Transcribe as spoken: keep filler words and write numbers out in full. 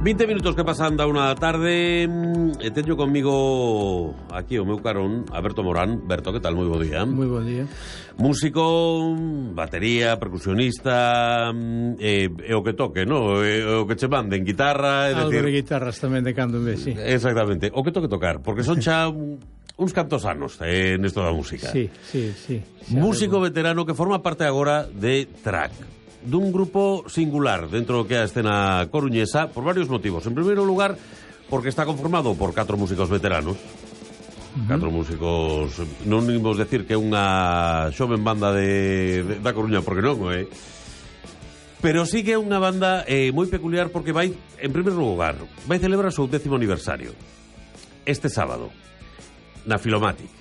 vinte minutos que pasan da unha da tarde. E teño conmigo aquí o meu carón Alberto Morán. Berto, que tal? Moi bo día. Moi bo día. Músico, batería, percusionista, e, e o que toque, no? E, o que che manden, guitarra, é Algo decir, de guitarras tamén de cando en vez, sí. Exactamente, o que toque tocar, porque son xa uns cantos anos eh, nesto da música. Sí, sí, sí. Músico veterano que forma parte agora de Track, dun grupo singular dentro do que é a escena coruñesa por varios motivos. En primeiro lugar, porque está conformado por catro músicos veteranos. Uh-huh. Catro músicos, non imos decir que é unha xoven banda de, de da Coruña, porque non, eh? Pero sí que é unha banda eh, moi peculiar porque vai, en primeiro lugar, vai celebrar o seu décimo aniversario este sábado na Filomatic.